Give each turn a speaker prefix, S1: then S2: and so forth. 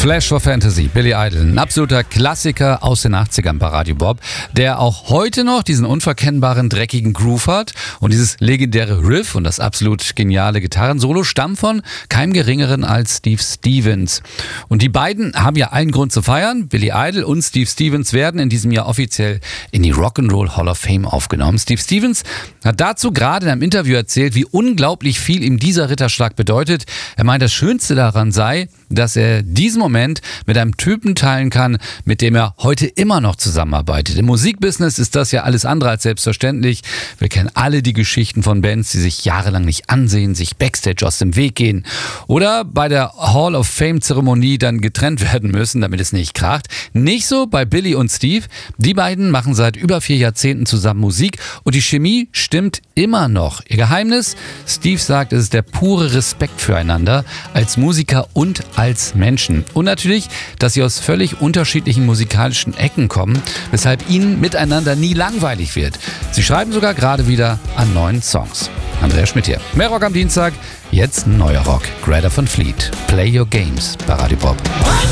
S1: Flash for Fantasy, Billy Idol, ein absoluter Klassiker aus den 80ern bei Radio Bob, der auch heute noch diesen unverkennbaren, dreckigen Groove hat. Und dieses legendäre Riff und das absolut geniale Gitarrensolo stammen von keinem Geringeren als Steve Stevens. Und die beiden haben ja allen Grund zu feiern. Billy Idol und Steve Stevens werden in diesem Jahr offiziell in die Rock'n'Roll Hall of Fame aufgenommen. Steve Stevens hat dazu gerade in einem Interview erzählt, wie unglaublich viel ihm dieser Ritterschlag bedeutet. Er meint, das Schönste daran sei, dass er diesen Moment mit einem Typen teilen kann, mit dem er heute immer noch zusammenarbeitet. Im Musikbusiness ist das ja alles andere als selbstverständlich. Wir kennen alle die Geschichten von Bands, die sich jahrelang nicht ansehen, sich Backstage aus dem Weg gehen oder bei der Hall of Fame-Zeremonie dann getrennt werden müssen, damit es nicht kracht. Nicht so bei Billy und Steve. Die beiden machen seit über 4 Jahrzehnten zusammen Musik und die Chemie stimmt immer noch. Ihr Geheimnis? Steve sagt, es ist der pure Respekt füreinander als Musiker und als Menschen. Und natürlich, dass sie aus völlig unterschiedlichen musikalischen Ecken kommen, weshalb ihnen miteinander nie langweilig wird. Sie schreiben sogar gerade wieder an neuen Songs. Andreas Schmidt hier. Mehr Rock am Dienstag, jetzt ein neuer Rock. Greta von Fleet. Play Your Games bei Radio Bob.